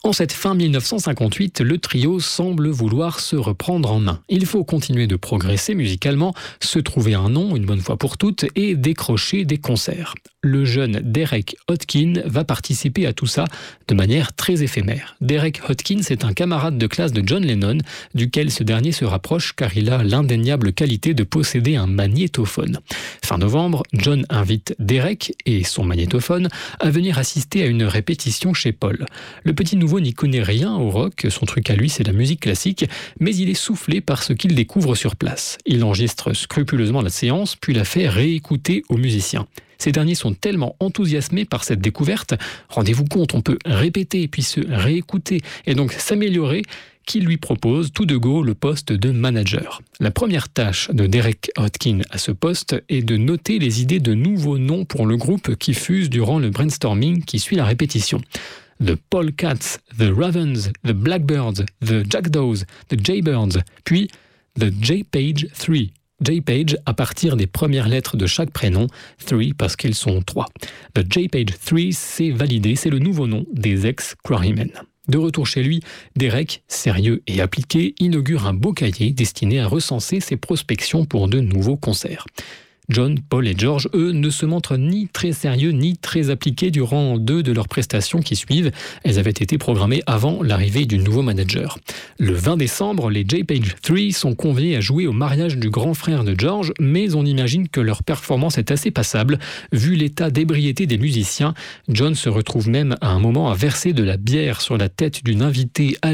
En cette fin 1958, le trio semble vouloir se reprendre en main. Il faut continuer de progresser musicalement, se trouver un nom une bonne fois pour toutes et décrocher des concerts. Le jeune Derek Hodgkin va participer à tout ça de manière très éphémère. Derek Hodgkin, c'est un camarade de classe de John Lennon, duquel ce dernier se rapproche car il a l'indéniable qualité de posséder un magnétophone. Fin novembre, John invite Derek et son magnétophone à venir assister à une répétition chez Paul. Le petit nouveau n'y connaît rien au rock, son truc à lui c'est la musique classique, mais il est soufflé par ce qu'il découvre sur place. Il enregistre scrupuleusement la séance, puis la fait réécouter aux musiciens. Ces derniers sont tellement enthousiasmés par cette découverte, rendez-vous compte, on peut répéter puis se réécouter et donc s'améliorer, qu'il lui propose tout de go le poste de manager. La première tâche de Derek Hodgkin à ce poste est de noter les idées de nouveaux noms pour le groupe qui fusent durant le brainstorming qui suit la répétition. The Polecats, The Ravens, The Blackbirds, The Jackdaws, The Jaybirds, puis The J-Page 3. J-Page à partir des premières lettres de chaque prénom, 3 parce qu'ils sont 3. The J-Page 3, c'est validé, c'est le nouveau nom des ex-Quarrymen. De retour chez lui, Derek, sérieux et appliqué, inaugure un beau cahier destiné à recenser ses prospections pour de nouveaux concerts. John, Paul et George, eux, ne se montrent ni très sérieux ni très appliqués durant 2 de leurs prestations qui suivent. Elles avaient été programmées avant l'arrivée du nouveau manager. Le 20 décembre, les J-Page 3 sont conviés à jouer au mariage du grand frère de George, mais on imagine que leur performance est assez passable. Vu l'état d'ébriété des musiciens, John se retrouve même à un moment à verser de la bière sur la tête d'une invitée